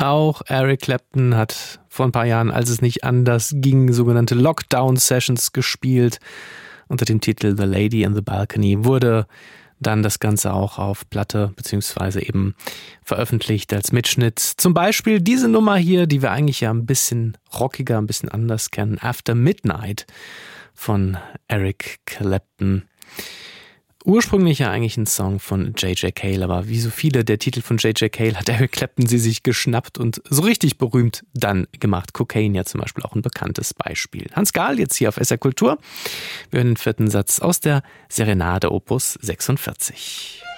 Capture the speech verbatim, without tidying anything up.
auch Eric Clapton hat vor ein paar Jahren, als es nicht anders ging, sogenannte Lockdown-Sessions gespielt. Unter dem Titel The Lady in the Balcony wurde dann das Ganze auch auf Platte beziehungsweise eben veröffentlicht als Mitschnitt. Zum Beispiel diese Nummer hier, die wir eigentlich ja ein bisschen rockiger, ein bisschen anders kennen. After Midnight von Eric Clapton. Ursprünglich ja eigentlich ein Song von J J Cale, aber wie so viele der Titel von J J Cale hat Eric Clapton sie sich geschnappt und so richtig berühmt dann gemacht. Cocaine ja zum Beispiel auch ein bekanntes Beispiel. Hans Gahl jetzt hier auf S R Kultur. Wir hören den vierten Satz aus der Serenade Opus sechsundvierzig.